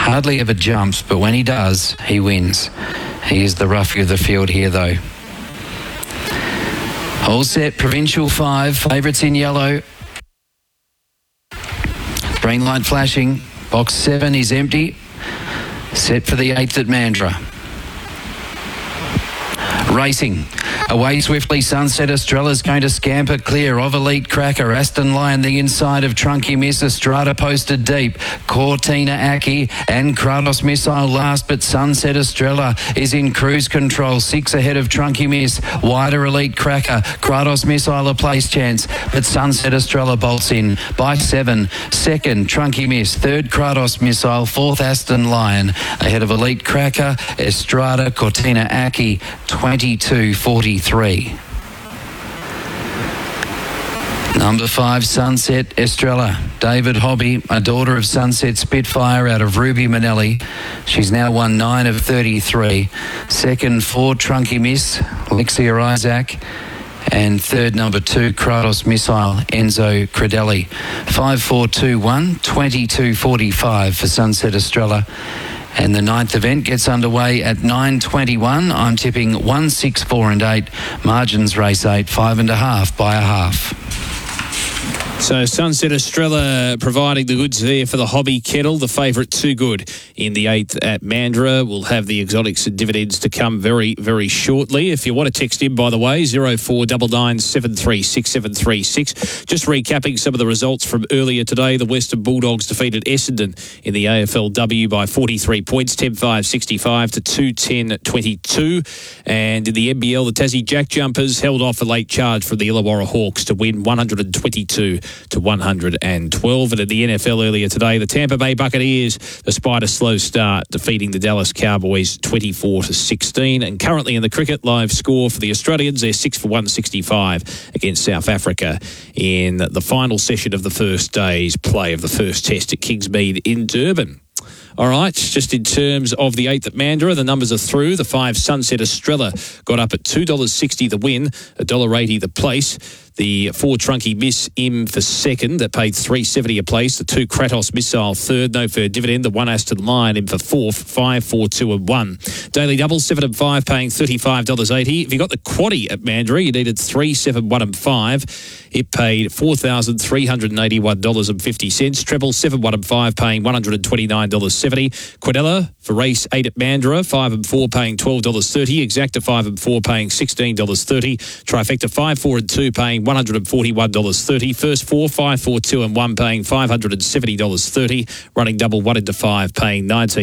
Hardly ever jumps, but when he does, he wins. He is the roughie of the field here, though. All set, Provincial 5, favourites in yellow. Green light flashing. Box 7 is empty. Set for the 8th at Mandurah. Racing. Away swiftly, Sunset Estrella's going to scamper clear of Elite Cracker. Aston Lion, the inside of Trunky Miss. Estrada posted deep. Cortina Aki and Kratos Missile last, but Sunset Estrella is in cruise control. 6 ahead of Trunky Miss. Wider Elite Cracker. Kratos Missile a place chance, but Sunset Estrella bolts in by 7. Second, Trunky Miss. Third, Kratos Missile. Fourth, Aston Lion. Ahead of Elite Cracker, Estrada, Cortina Aki, 22.43. Number 5, Sunset Estrella. David Hobby, a daughter of Sunset Spitfire out of Ruby Manelli. She's now won 9 of 33. Second, 4, Trunky Miss, Lexia Isaac. And third, number 2, Kratos Missile, Enzo Credelli. 5-4-2-1, 22.45 for Sunset Estrella. And the 9th event gets underway at 9:21. I'm tipping 1, 6, 4 and 8. Margins race 8, 5.5 by a half. So Sunset Estrella providing the goods there for the Hobby Kettle. The favourite Too Good in the 8th at Mandurah. We'll have the exotics and dividends to come very, very shortly. If you want to text in, by the way, 0499 736 736. Just recapping some of the results from earlier today. The Western Bulldogs defeated Essendon in the AFLW by 43 points, 10-5-65 to 2-10-22. And in the NBL, the Tassie Jack Jumpers held off a late charge from the Illawarra Hawks to win 122 to 112. And at the NFL earlier today, the Tampa Bay Buccaneers, despite a slow start, defeating the Dallas Cowboys 24-16. And currently in the cricket, live score for the Australians, they're 6 for 165 against South Africa in the final session of the first day's play of the first test at Kingsmead in Durban. All right, just in terms of the 8th at Mandurah, the numbers are through. The 5 Sunset Estrella got up at $2.60 the win, $1.80 the place. The 4 Trunky Miss Im for second, that paid $3.70 a place. The 2 Kratos Missile third, no fair dividend. The 1 Aston Lion in for fourth, 5, 4, 2 and 1. Daily double, 7 and 5, paying $35.80. If you got the quaddie at Mandurah, you needed 3, 7, 1 and 5. It paid $4,381.50. Treble, 7, 1 and 5, paying $129.70. Quadella for race 8 at Mandurah, 5 and 4, paying $12.30. Exacta 5 and 4, paying $16.30. Trifecta 5, 4 and 2, paying $141.30. First 4, 5, 4, 2 and 1, paying $570.30. Running double 1 into 5, paying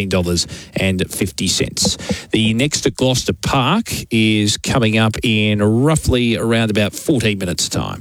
$19.50. The next at Gloucester Park is coming up in roughly around about 14 minutes' time.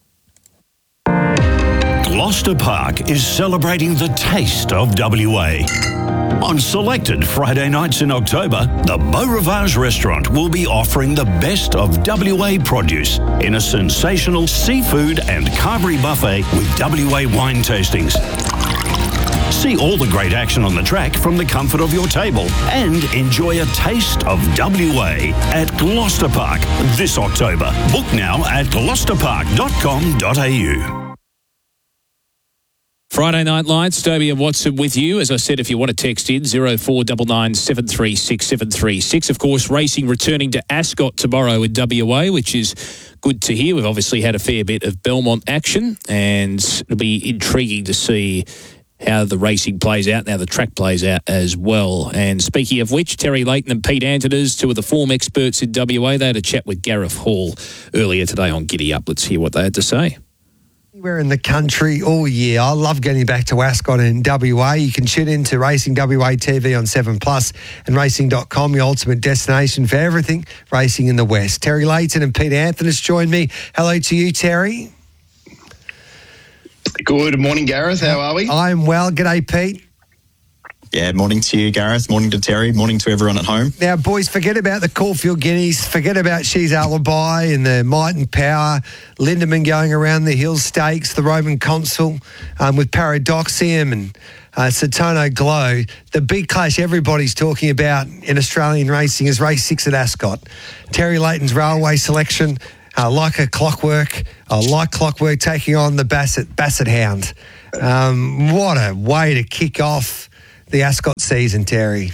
Gloucester Park is celebrating the taste of WA. On selected Friday nights in October, the Beau Rivage restaurant will be offering the best of WA produce in a sensational seafood and carvery buffet with WA wine tastings. See all the great action on the track from the comfort of your table and enjoy a taste of WA at Gloucester Park this October. Book now at gloucesterpark.com.au. Friday Night Lights, Toby and Watson with you. As I said, if you want to text in, 0499 736 736. Of course, racing returning to Ascot tomorrow in WA, which is good to hear. We've obviously had a fair bit of Belmont action, and it'll be intriguing to see how the racing plays out, how the track plays out as well. And speaking of which, Terry Leighton and Pete Antonas, 2 of the form experts in WA, they had a chat with Gareth Hall earlier today on Giddy Up. Let's hear what they had to say. Anywhere in the country all year. I love getting back to Ascot and WA. You can tune in to Racing WA TV on 7plus and racing.com, your ultimate destination for everything racing in the West. Terry Leighton and Pete Antonas join me. Hello to you, Terry. Good morning, Gareth. How are we? I'm well. G'day, Pete. Yeah, morning to you, Gareth. Morning to Terry. Morning to everyone at home. Now, boys, forget about the Caulfield Guineas. Forget about She's Alibi and the Might and Power. Lindemann going around the Hill Stakes, the Roman Consul with Paradoxium and Satono Glow. The big clash everybody's talking about in Australian racing is race 6 at Ascot. Terry Leighton's Railway Selection, like Clockwork taking on the Bassett Hound. What a way to kick off the Ascot season, Terry?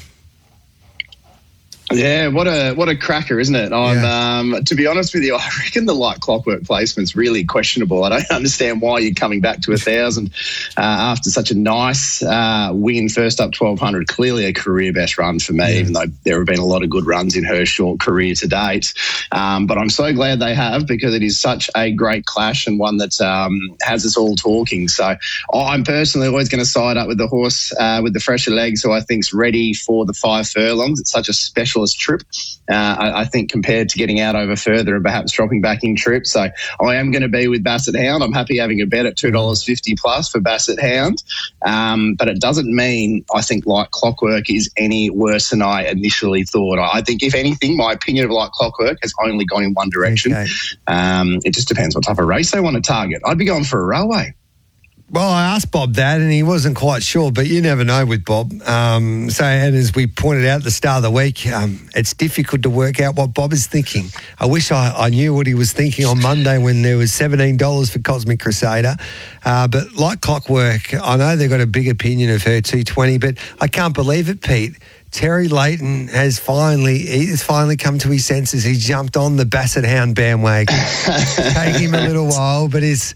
Yeah, what a cracker, isn't it? To be honest with you, I reckon the Like Clockwork placement's really questionable. I don't understand why you're coming back to 1,000 after such a nice win, first up 1,200. Clearly a career best run for me, even though there have been a lot of good runs in her short career to date. But I'm so glad they have, because it is such a great clash and one that has us all talking. So I'm personally always going to side up with the horse with the fresher legs, who I think's ready for the 5 furlongs. It's such a specialist trip, I think, compared to getting out over further and perhaps dropping back in trip. So I am going to be with Basset Hound. I'm happy having a bet at $2.50 plus for Basset Hound, but it doesn't mean I think Like Clockwork is any worse than I initially thought. I think, if anything, my opinion of Like Clockwork has only gone in one direction. Okay. It just depends what type of race they want to target. I'd be going for a railway. Well, I asked Bob that, and he wasn't quite sure, but you never know with Bob. And as we pointed out at the start of the week, it's difficult to work out what Bob is thinking. I wish I knew what he was thinking on Monday when there was $17 for Cosmic Crusader. But Like Clockwork, I know they've got a big opinion of her 220, but I can't believe it, Pete. Terry Leighton has finally come to his senses. He's jumped on the Basset Hound bandwagon. Take him a little while, but he's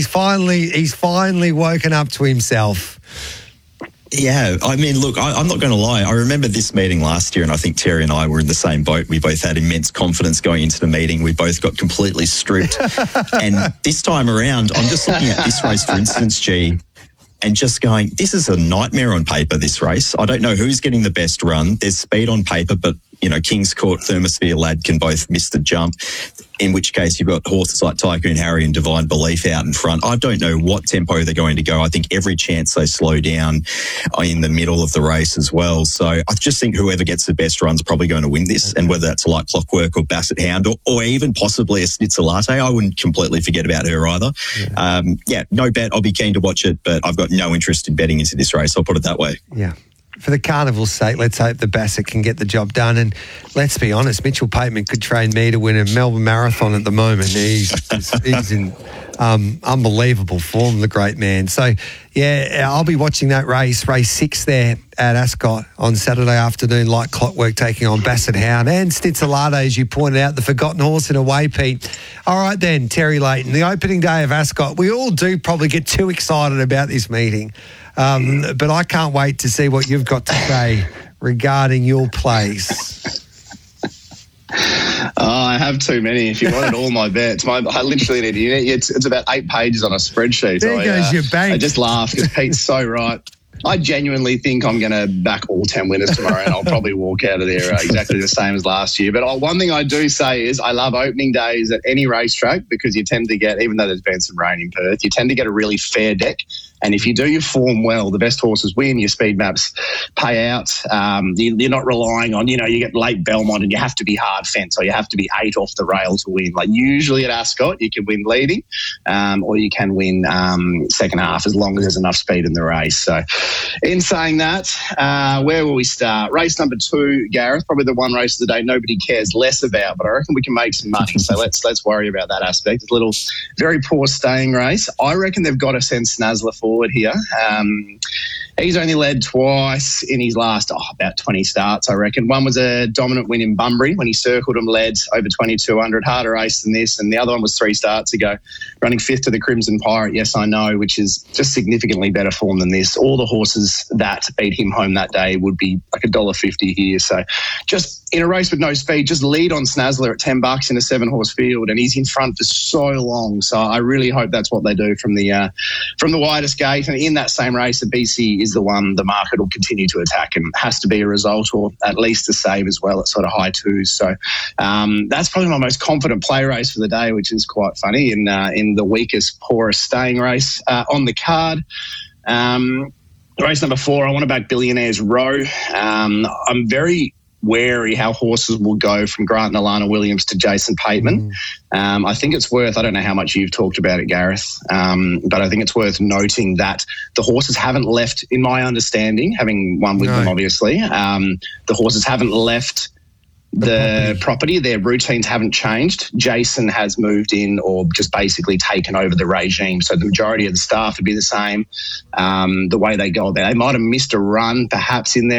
finally woken up to himself. Yeah, I mean, look, I'm not going to lie. I remember this meeting last year, and I think Terry and I were in the same boat. We both had immense confidence going into the meeting. We both got completely stripped. And this time around, I'm just looking at this race, for instance, G, and just going, this is a nightmare on paper, this race. I don't know who's getting the best run. There's speed on paper, but, King's Court, Thermosphere Lad can both miss the jump, in which case you've got horses like Tycoon Harry and Divine Belief out in front. I don't know what tempo they're going to go. I think every chance they slow down in the middle of the race as well. So I just think whoever gets the best run's probably going to win this, and whether that's Like Clockwork or Basset Hound or even possibly a Schnitzer Latte, I wouldn't completely forget about her either. No bet. I'll be keen to watch it, but I've got no interest in betting into this race. I'll put it that way. Yeah. For the carnival's sake, let's hope the Basset can get the job done. And let's be honest, Mitchell Pateman could train me to win a Melbourne Marathon at the moment. He's in unbelievable form, the great man. So, I'll be watching that race 6 there at Ascot on Saturday afternoon, Like Clockwork taking on Basset Hound and Schnitzer Latte, as you pointed out, the forgotten horse in a way, Pete. All right then, Terry Leighton, the opening day of Ascot. We all do probably get too excited about this meeting. But I can't wait to see what you've got to say regarding your place. I have too many. If you wanted all my bets, I literally need it's about 8 pages on a spreadsheet. There goes your bank. I just laugh because Pete's so right. I genuinely think I'm going to back all 10 winners tomorrow, and I'll probably walk out of there exactly the same as last year. But one thing I do say is I love opening days at any racetrack, because you tend to get, even though there's been some rain in Perth, you tend to get a really fair deck. And if you do your form well, the best horses win, your speed maps pay out. You're not relying on, you get late Belmont and you have to be hard fence, or you have to be 8 off the rail to win. Like usually at Ascot, you can win leading, or you can win second half, as long as there's enough speed in the race. So in saying that, where will we start? Race number 2, Gareth, probably the one race of the day nobody cares less about, but I reckon we can make some money. So let's worry about that aspect. It's a little very poor staying race. I reckon they've got to send Snazzler forward here. He's only led twice in his last about 20 starts, I reckon. One was a dominant win in Bunbury when he circled him, led over 2,200, harder race than this, and the other one was 3 starts ago, running 5th to the Crimson Pirate, Yes I Know, which is just significantly better form than this. All the horses that beat him home that day would be like $1.50 here. So just in a race with no speed, just lead on Snazzler at $10 in a 7-horse field, and he's in front for so long. So I really hope that's what they do from the widest gate. And in that same race, the BC is the one the market will continue to attack, and has to be a result or at least a save as well at sort of high 2s. So that's probably my most confident play race for the day, which is quite funny in the weakest, poorest staying race on the card. Race number 4, I want to back Billionaires Row. I'm very wary how horses will go from Grant and Alana Williams to Jason Pateman. I think it's worth, I don't know how much you've talked about it, Gareth, but I think it's worth noting that the horses haven't left, in my understanding, having won with them obviously, the horses haven't left the property. Their routines haven't changed. Jason has moved in or just basically taken over the regime. So the majority of the staff would be the same. The way they go about it. They might have missed a run perhaps in there